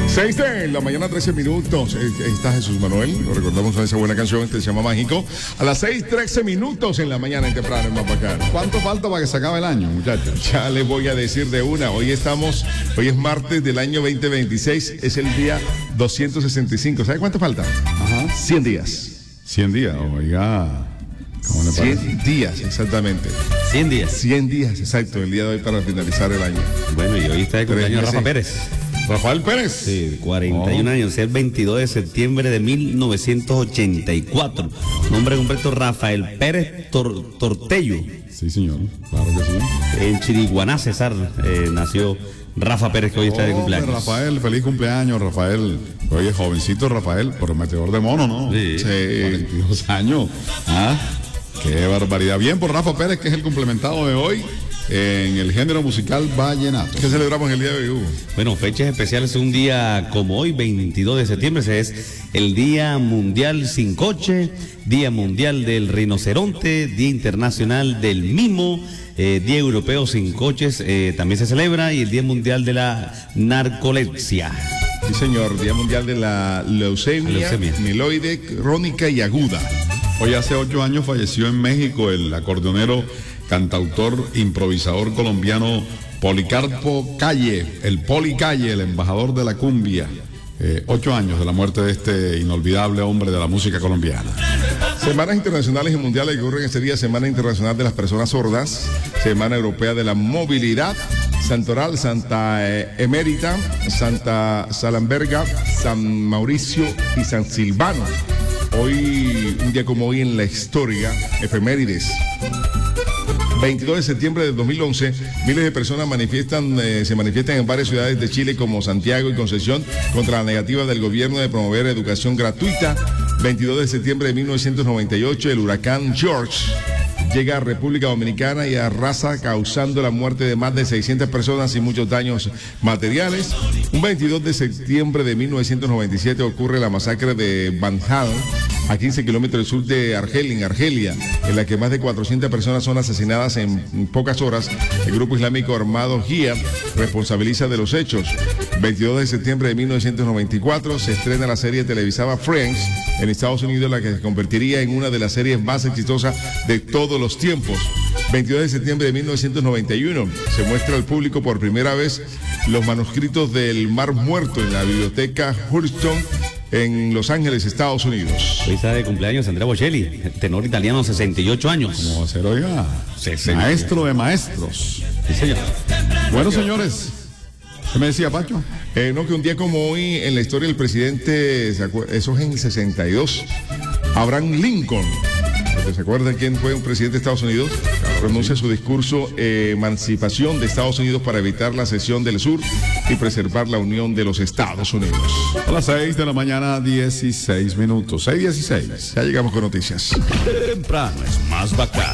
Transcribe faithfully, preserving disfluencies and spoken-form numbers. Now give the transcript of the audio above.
seis de la mañana, trece minutos. Ahí está Jesús Manuel. Lo recordamos con esa buena canción. Este se llama Mágico. A las seis, trece minutos en la mañana en temprano en Mapacán. ¿Cuánto falta para que se acabe el año, muchachos? Ya les voy a decir de una. Hoy estamos, hoy es martes del año veinte veintiséis. Es el día doscientos sesenta y cinco. ¿Sabe cuánto falta? Ajá. cien días. cien días, oiga. ¿Cómo le parece? cien días, exactamente. cien días. cien días, exacto, el día de hoy para finalizar el año. Bueno, y hoy está de cumpleaños Rafa Pérez. Rafael Pérez. Sí, cuarenta y un oh. años, el veintidós de septiembre de mil novecientos ochenta y cuatro. Nombre completo Rafael Pérez Tor Tortello. Sí, señor, claro que sí. En Chiriguaná, Cesar, eh, nació Rafa Pérez, que hoy está de cumpleaños. Rafael, feliz cumpleaños, Rafael. Oye, jovencito Rafael, prometedor de mono, ¿no? Sí. sí. cuarenta y dos años. ¿Ah? Qué barbaridad. Bien por Rafa Pérez, que es el complementado de hoy en el género musical vallenato. ¿Qué celebramos el día de hoy, Hugo? Bueno, fechas especiales. Un día como hoy, veintidós de septiembre, ese es el Día Mundial Sin Coche, Día Mundial del Rinoceronte, Día Internacional del Mimo, eh, Día Europeo Sin Coches eh, también se celebra, y el Día Mundial de la Narcolepsia. Sí, señor, Día Mundial de la Leucemia, leucemia. Mieloide, crónica y aguda. Hoy hace ocho años falleció en México el acordeonero, cantautor, improvisador colombiano Policarpo Calle, el Poli Calle, el embajador de la cumbia. Eh, ocho años de la muerte de este inolvidable hombre de la música colombiana. Semanas internacionales y mundiales que ocurren este día: Semana Internacional de las Personas Sordas, Semana Europea de la Movilidad, Santoral, Santa eh, Emérita, Santa Salamberga, San Mauricio y San Silvano. Hoy, un día como hoy en la historia, efemérides. veintidós de septiembre de dos mil once, miles de personas manifiestan, eh, se manifiestan en varias ciudades de Chile como Santiago y Concepción contra la negativa del gobierno de promover educación gratuita. veintidós de septiembre de mil novecientos noventa y ocho, el huracán George llega a República Dominicana y arrasa, causando la muerte de más de seiscientas personas y muchos daños materiales. Un veintidós de septiembre de mil novecientos noventa y siete ocurre la masacre de Van Halen, a quince kilómetros del sur de Argelia, en Argelia, en la que más de cuatrocientas personas son asesinadas en pocas horas. El grupo islámico armado Jihad responsabiliza de los hechos. veintidós de septiembre de mil novecientos noventa y cuatro se estrena la serie televisiva Friends en Estados Unidos, la que se convertiría en una de las series más exitosas de todos los tiempos. veintidós de septiembre de mil novecientos noventa y uno se muestra al público por primera vez los manuscritos del Mar Muerto en la biblioteca Hurston en Los Ángeles, Estados Unidos. Hoy está de cumpleaños Andrea Bocelli, tenor italiano, sesenta y ocho años. ¿Cómo va a ser, oiga? Maestro de maestros. Sí, señor. Bueno, señores, ¿qué me decía, Pacho? Eh, no, que un día como hoy en la historia del presidente, eso es en el sesenta y dos, Abraham Lincoln, ¿se acuerdan quién fue un presidente de Estados Unidos? Claro, pronuncia sí. su discurso eh, emancipación de Estados Unidos para evitar la secesión del sur y preservar la unión de los Estados Unidos. A las seis de la mañana, dieciséis minutos. seis dieciséis. Ya llegamos con noticias. Temprano es más bacán.